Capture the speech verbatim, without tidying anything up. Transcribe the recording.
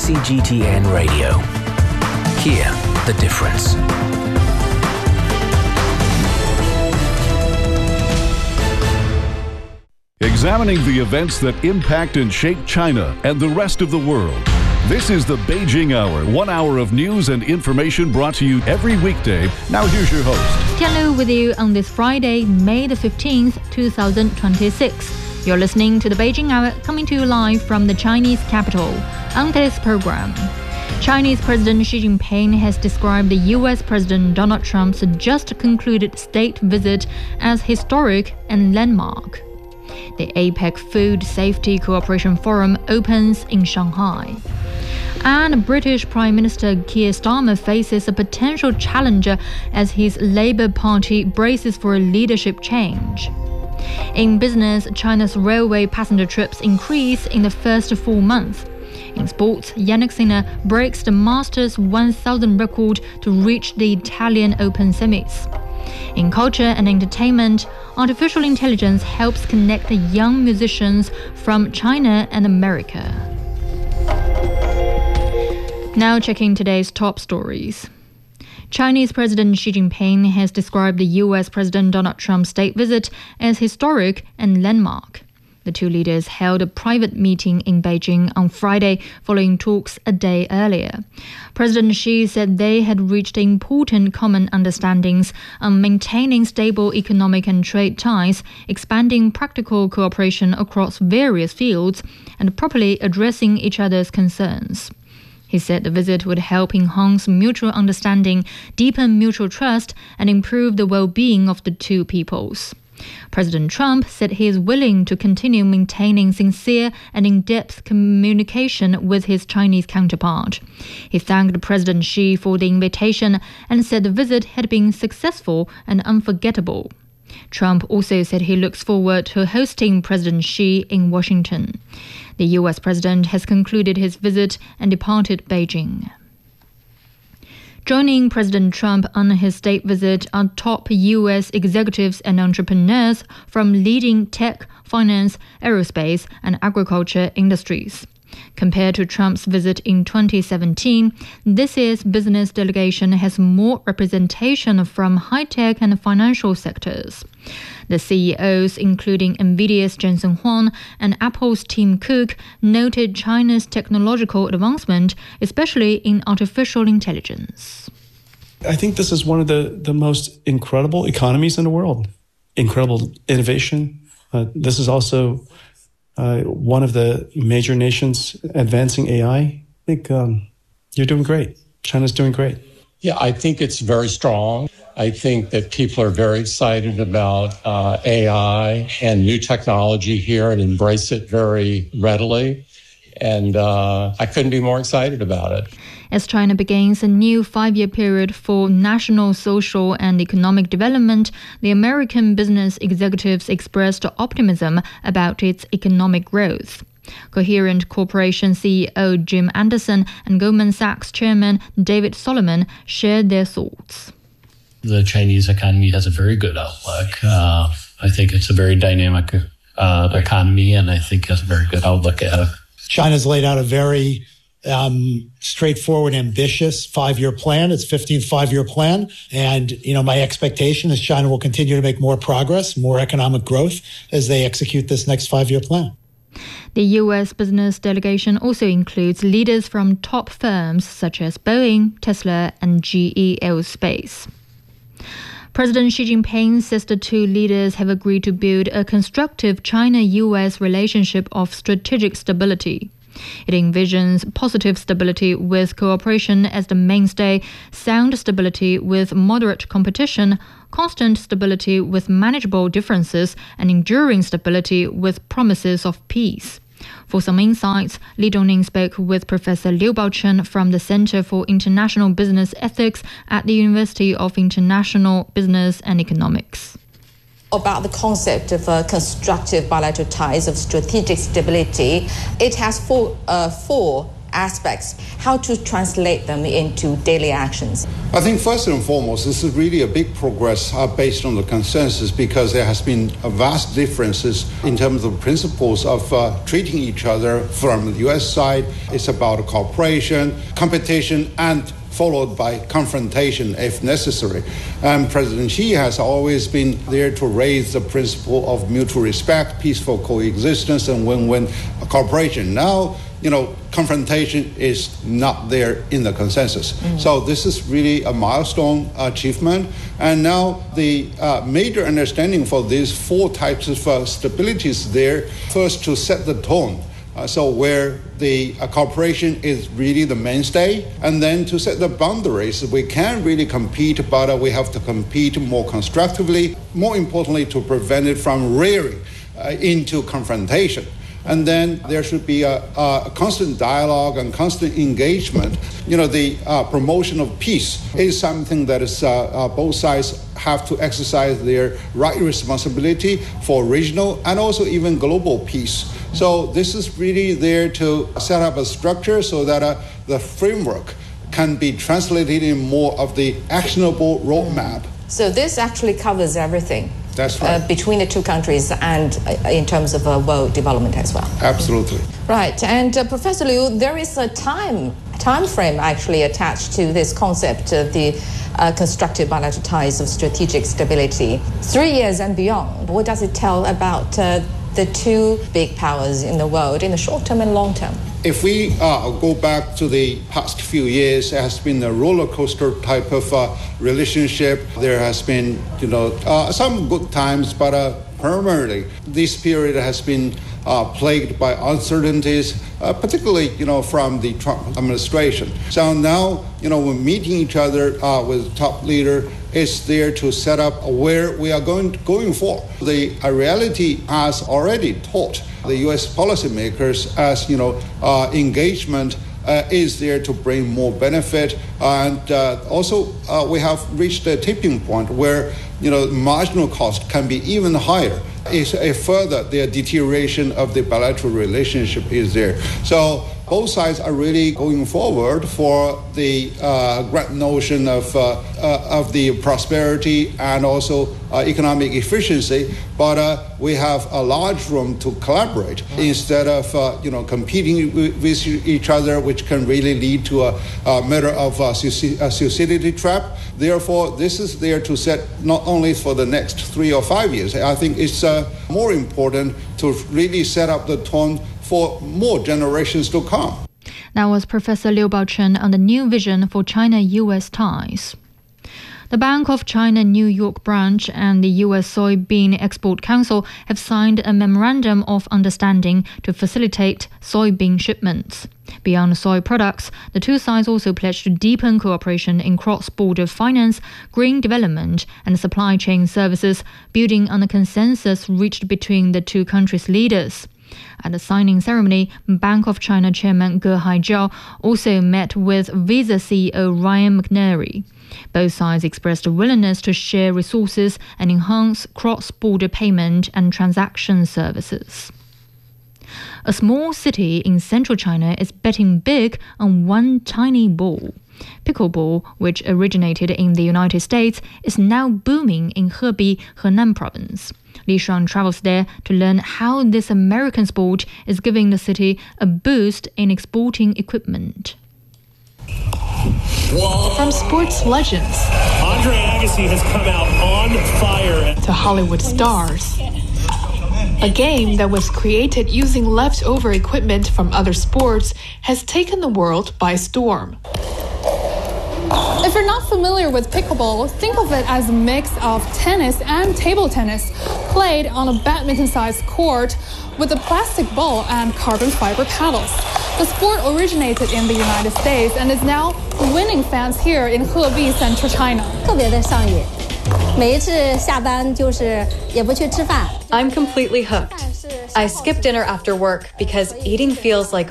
C G T N Radio. Hear the difference. Examining the events that impact and shape China and the rest of the world. This is the Beijing Hour, one hour of news and information brought to you every weekday. Now here's your host. Tian Lu with you on this Friday, May the fifteenth, twenty twenty-six. You're listening to the Beijing Hour, coming to you live from the Chinese capital. On today's program, Chinese President Xi Jinping has described the U S President Donald Trump's just concluded state visit as historic and landmark. The APEC Food Safety Cooperation Forum opens in Shanghai. And British Prime Minister Keir Starmer faces a potential challenger as his Labour Party braces for a leadership change. In business, China's railway passenger trips increase in the first full month. In sports, Jannik Sinner breaks the Masters one thousand record to reach the Italian Open semis. In culture and entertainment, artificial intelligence helps connect young musicians from China and America. Now checking today's top stories. Chinese President Xi Jinping has described the U S President Donald Trump's state visit as historic and landmark. The two leaders held a private meeting in Beijing on Friday following talks a day earlier. President Xi said they had reached important common understandings on maintaining stable economic and trade ties, expanding practical cooperation across various fields, and properly addressing each other's concerns. He said the visit would help enhance mutual understanding, deepen mutual trust, and improve the well-being of the two peoples. President Trump said he is willing to continue maintaining sincere and in-depth communication with his Chinese counterpart. He thanked President Xi for the invitation and said the visit had been successful and unforgettable. Trump also said he looks forward to hosting President Xi in Washington. The U S president has concluded his visit and departed Beijing. Joining President Trump on his state visit are top U S executives and entrepreneurs from leading tech, finance, aerospace, and agriculture industries. Compared to Trump's visit in twenty seventeen, this year's business delegation has more representation from high-tech and financial sectors. The C E Os, including NVIDIA's Jensen Huang and Apple's Tim Cook, noted China's technological advancement, especially in artificial intelligence. I think this is one of the, the most incredible economies in the world. Incredible innovation. Uh, this is also uh, one of the major nations advancing A I. I think um, you're doing great. China's doing great. Yeah, I think it's very strong. I think that people are very excited about uh, A I and new technology here and embrace it very readily. And uh, I couldn't be more excited about it. As China begins a new five-year period for national, social, and economic development, the American business executives expressed optimism about its economic growth. Coherent Corporation C E O Jim Anderson and Goldman Sachs Chairman David Solomon shared their thoughts. The Chinese economy has a very good outlook. Uh, I think it's a very dynamic uh, economy, and I think has a very good outlook at it. China's laid out a very um, straightforward, ambitious five-year plan. It's fifteenth five-year plan. And, you know, my expectation is China will continue to make more progress, more economic growth as they execute this next five-year plan. The U S business delegation also includes leaders from top firms such as Boeing, Tesla, and G E Aerospace. President Xi Jinping says the two leaders have agreed to build a constructive China-U S relationship of strategic stability. It envisions positive stability with cooperation as the mainstay, sound stability with moderate competition, constant stability with manageable differences, and enduring stability with promises of peace. For some insights, Li Dongning spoke with Professor Liu Baochen from the Center for International Business Ethics at the University of International Business and Economics. About the concept of uh, constructive bilateral ties of strategic stability, it has four, uh, four aspects, how to translate them into daily actions? I think first and foremost, this is really a big progress uh, based on the consensus, because there has been a vast differences in terms of principles of uh, treating each other. From the U S side, it's about cooperation, competition, and followed by confrontation if necessary. And President Xi has always been there to raise the principle of mutual respect, peaceful coexistence, and win-win cooperation. Now, you know, confrontation is not there in the consensus. Mm-hmm. So this is really a milestone achievement. And now the uh, major understanding for these four types of uh, stability is there. First, to set the tone. Uh, so where the uh, cooperation is really the mainstay, and then to set the boundaries. We can really compete, but uh, we have to compete more constructively, more importantly to prevent it from rearing uh, into confrontation. And then there should be a, a constant dialogue and constant engagement. You know, the uh, promotion of peace is something that is uh, uh, both sides have to exercise their right responsibility for regional and also even global peace. So this is really there to set up a structure so that uh, the framework can be translated in more of the actionable roadmap. So this actually covers everything. That's right. Uh, between the two countries and uh, in terms of uh, world development as well. Absolutely. Right. And uh, Professor Liu, there is a time time frame actually attached to this concept of the uh, constructive bilateral ties of strategic stability. Three years and beyond. What does it tell about uh, the two big powers in the world in the short term and long term? If we uh, go back to the past few years, it has been a roller coaster type of uh, relationship. There has been, you know, uh, some good times, but uh, primarily this period has been uh, plagued by uncertainties, uh, particularly, you know, from the Trump administration. So now, you know, we're meeting each other uh, with the top leader. Is there to set up where we are going going for. The uh, reality has already taught the U S policymakers as, you know, uh, engagement uh, is there to bring more benefit. And uh, also uh, we have reached a tipping point where, you know, marginal cost can be even higher. Is a further the deterioration of the bilateral relationship is there. So both sides are really going forward for the uh, grand notion of uh, uh, of the prosperity and also uh, economic efficiency. But uh, we have a large room to collaborate instead of uh, you know competing with each other, which can really lead to a, a matter of a suicidity trap. Therefore, this is there to set not only for the next three or five years. I think it's uh, more important to really set up the tone for more generations to come. That was Professor Liu Baochen on the new vision for China-U S ties. The Bank of China New York branch and the U S Soybean Export Council have signed a memorandum of understanding to facilitate soybean shipments. Beyond soy products, the two sides also pledged to deepen cooperation in cross-border finance, green development, and supply chain services, building on the consensus reached between the two countries' leaders. At the signing ceremony, Bank of China Chairman Ge Haijiao also met with Visa C E O Ryan McNary. Both sides expressed a willingness to share resources and enhance cross-border payment and transaction services. A small city in central China is betting big on one tiny ball. Pickleball, which originated in the United States, is now booming in Hebei, Henan province. Li Shuang travels there to learn how this American sport is giving the city a boost in exporting equipment. From sports legends Andre Agassi has come out on fire to Hollywood stars, a game that was created using leftover equipment from other sports has taken the world by storm. If you're not familiar with pickleball, think of it as a mix of tennis and table tennis, played on a badminton-sized court with a plastic ball and carbon fiber paddles. The sport originated in the United States and is now winning fans here in Hebei, central China. I'm completely hooked. I skip dinner after work because eating feels like